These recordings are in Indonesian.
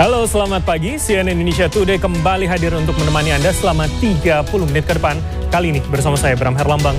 Halo, selamat pagi. CNN Indonesia Today kembali hadir untuk menemani Anda selama 30 menit ke depan. Kali ini bersama saya, Bram Herlambang.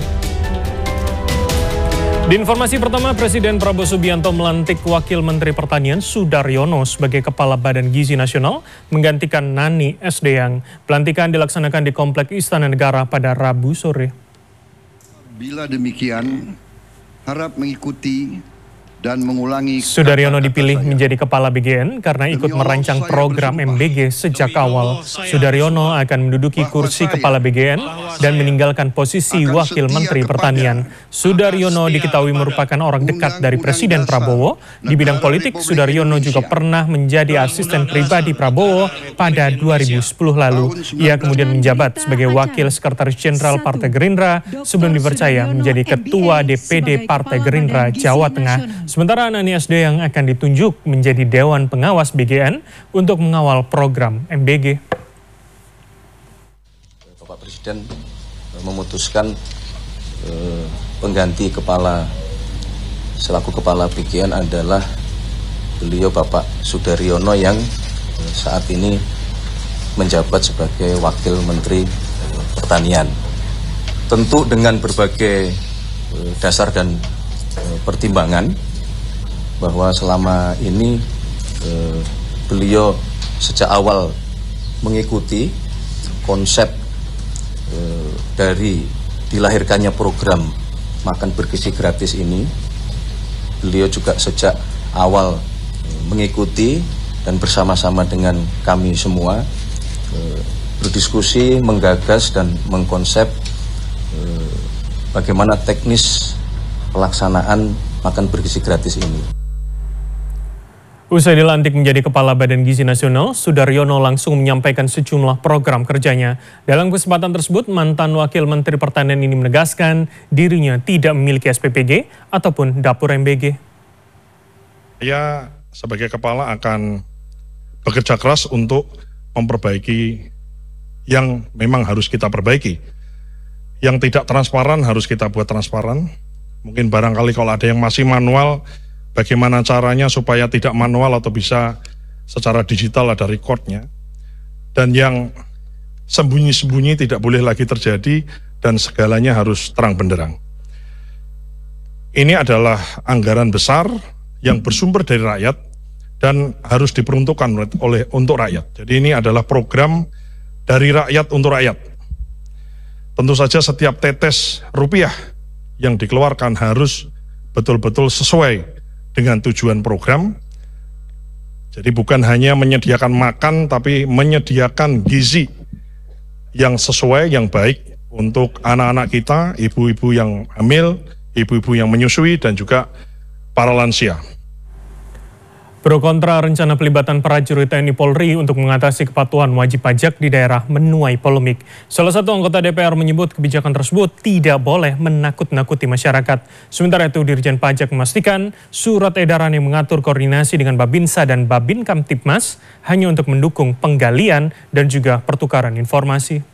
Di informasi pertama, Presiden Prabowo Subianto melantik Wakil Menteri Pertanian Sudaryono sebagai Kepala Badan Gizi Nasional, menggantikan Nani SD yang pelantikan dilaksanakan di Komplek Istana Negara pada Rabu sore. Bila demikian, harap mengikuti dan mengulangi. Sudaryono dipilih menjadi Kepala BGN karena ikut merancang program MBG sejak awal. Sudaryono akan menduduki kursi Kepala BGN dan meninggalkan posisi Wakil Menteri Pertanian. Sudaryono diketahui merupakan orang dekat dari Presiden Prabowo. Di bidang politik, Sudaryono juga pernah menjadi asisten pribadi Prabowo pada 2010 lalu. Ia kemudian menjabat sebagai Wakil Sekretaris Jenderal Partai Gerindra sebelum dipercaya menjadi Ketua DPD Partai Gerindra Jawa Tengah. Sementara Nani SD yang akan ditunjuk menjadi Dewan Pengawas BGN untuk mengawal program MBG. Bapak Presiden memutuskan pengganti selaku Kepala BGN adalah beliau Bapak Sudaryono yang saat ini menjabat sebagai Wakil Menteri Pertanian. Tentu dengan berbagai dasar dan pertimbangan bahwa selama ini beliau sejak awal mengikuti konsep dari dilahirkannya program makan bergizi gratis ini. Beliau juga sejak awal mengikuti dan bersama-sama dengan kami semua berdiskusi, menggagas dan mengkonsep bagaimana teknis pelaksanaan makan bergizi gratis ini. Usai dilantik menjadi Kepala Badan Gizi Nasional, Sudaryono langsung menyampaikan sejumlah program kerjanya. Dalam kesempatan tersebut, mantan Wakil Menteri Pertanian ini menegaskan dirinya tidak memiliki SPPG ataupun dapur MBG. Saya sebagai kepala akan bekerja keras untuk memperbaiki yang memang harus kita perbaiki. Yang tidak transparan harus kita buat transparan. Mungkin barangkali kalau ada yang masih manual, bagaimana caranya supaya tidak manual atau bisa secara digital ada recordnya. Dan yang sembunyi-sembunyi tidak boleh lagi terjadi dan segalanya harus terang benderang. Ini adalah anggaran besar yang bersumber dari rakyat dan harus diperuntukkan untuk rakyat. Jadi ini adalah program dari rakyat untuk rakyat. Tentu saja setiap tetes rupiah yang dikeluarkan harus betul-betul sesuai dengan tujuan program. Jadi bukan hanya menyediakan makan, tapi menyediakan gizi yang sesuai, yang baik untuk anak-anak kita, ibu-ibu yang hamil, ibu-ibu yang menyusui, dan juga para lansia. Pro kontra rencana pelibatan prajurit TNI Polri untuk mengatasi kepatuhan wajib pajak di daerah menuai polemik. Salah satu anggota DPR menyebut kebijakan tersebut tidak boleh menakut-nakuti masyarakat. Sementara itu, Dirjen Pajak memastikan surat edaran yang mengatur koordinasi dengan Babinsa dan Babin Kamtibmas hanya untuk mendukung penggalian dan juga pertukaran informasi.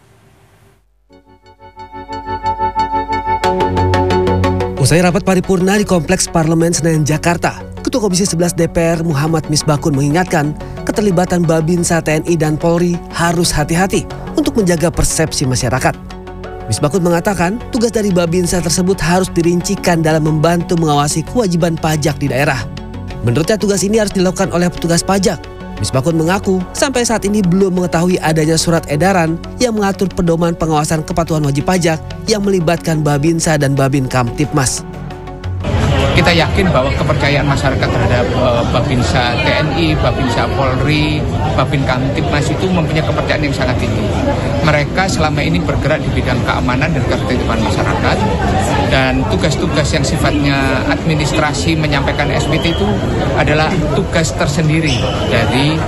Usai rapat paripurna di Kompleks Parlemen Senayan, Jakarta, Ketua Komisi 11 DPR Muhammad Misbakun mengingatkan keterlibatan Babinsa TNI dan Polri harus hati-hati untuk menjaga persepsi masyarakat. Misbakun mengatakan tugas dari Babinsa tersebut harus dirincikan dalam membantu mengawasi kewajiban pajak di daerah. Menurutnya tugas ini harus dilakukan oleh petugas pajak. Misbakun mengaku sampai saat ini belum mengetahui adanya surat edaran yang mengatur pedoman pengawasan kepatuhan wajib pajak yang melibatkan Babinsa dan Babin Kamtibmas. Kita yakin bahwa kepercayaan masyarakat terhadap Babinsa TNI, Babinsa Polri, Babin Kamtibmas itu mempunyai kepercayaan yang sangat tinggi. Mereka selama ini bergerak di bidang keamanan dan ketertiban masyarakat, dan tugas-tugas yang sifatnya administrasi menyampaikan SPT itu adalah tugas tersendiri dari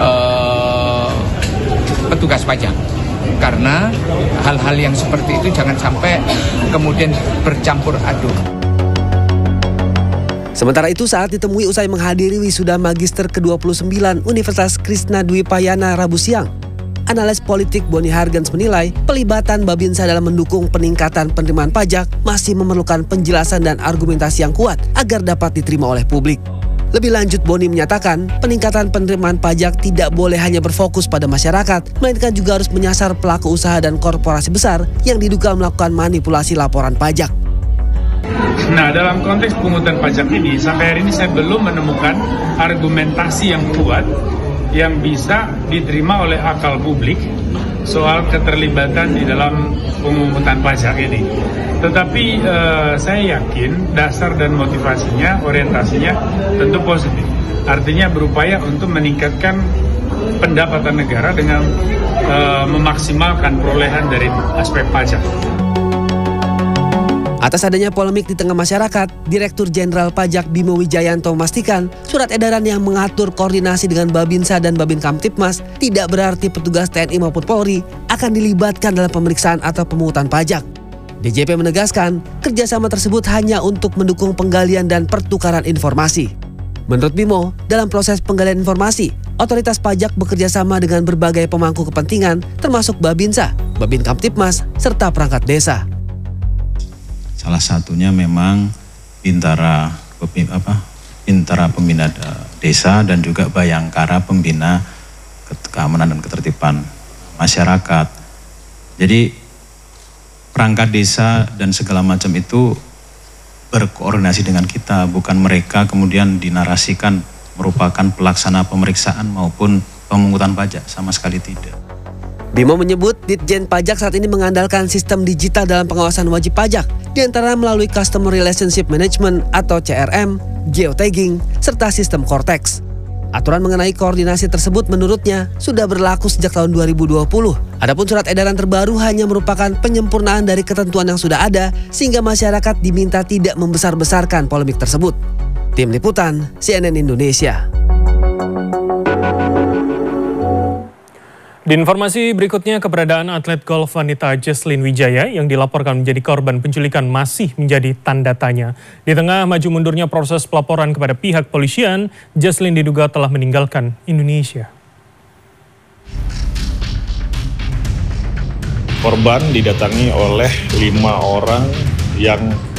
petugas pajak. Karena hal-hal yang seperti itu jangan sampai kemudian bercampur aduk. Sementara itu, saat ditemui usai menghadiri wisuda magister ke-29 Universitas Krishna Dwipayana Rabu siang, analis politik Boni Hargens menilai pelibatan Babinsa dalam mendukung peningkatan penerimaan pajak masih memerlukan penjelasan dan argumentasi yang kuat agar dapat diterima oleh publik. Lebih lanjut, Boni menyatakan peningkatan penerimaan pajak tidak boleh hanya berfokus pada masyarakat, melainkan juga harus menyasar pelaku usaha dan korporasi besar yang diduga melakukan manipulasi laporan pajak. Nah, dalam konteks pungutan pajak ini, sampai hari ini saya belum menemukan argumentasi yang kuat yang bisa diterima oleh akal publik soal keterlibatan di dalam pemungutan pajak ini. Tetapi saya yakin dasar dan motivasinya, orientasinya tentu positif. Artinya berupaya untuk meningkatkan pendapatan negara dengan memaksimalkan perolehan dari aspek pajak. Atas adanya polemik di tengah masyarakat, Direktur Jenderal Pajak Bimo Wijayanto memastikan surat edaran yang mengatur koordinasi dengan Babinsa dan Babin Kamtipmas tidak berarti petugas TNI maupun Polri akan dilibatkan dalam pemeriksaan atau pemungutan pajak. DJP menegaskan kerjasama tersebut hanya untuk mendukung penggalian dan pertukaran informasi. Menurut Bimo, dalam proses penggalian informasi, otoritas pajak bekerja sama dengan berbagai pemangku kepentingan termasuk Babinsa, Babin Kamtipmas, serta perangkat desa. Salah satunya memang Bintara Pembina Desa dan juga Bayangkara Pembina Keamanan dan Ketertiban Masyarakat. Jadi perangkat desa dan segala macam itu berkoordinasi dengan kita, bukan mereka kemudian dinarasikan merupakan pelaksana pemeriksaan maupun pemungutan pajak, sama sekali tidak. Bimo menyebut Ditjen Pajak saat ini mengandalkan sistem digital dalam pengawasan wajib pajak, diantara melalui Customer Relationship Management atau CRM, geotagging, serta sistem Cortex. Aturan mengenai koordinasi tersebut menurutnya sudah berlaku sejak tahun 2020. Adapun surat edaran terbaru hanya merupakan penyempurnaan dari ketentuan yang sudah ada, sehingga masyarakat diminta tidak membesar-besarkan polemik tersebut. Tim Liputan, CNN Indonesia. Di informasi berikutnya, keberadaan atlet golf wanita Jesslyn Wijaya yang dilaporkan menjadi korban penculikan masih menjadi tanda tanya. Di tengah maju mundurnya proses pelaporan kepada pihak polisian, Jesslyn diduga telah meninggalkan Indonesia. Korban didatangi oleh 5 orang yang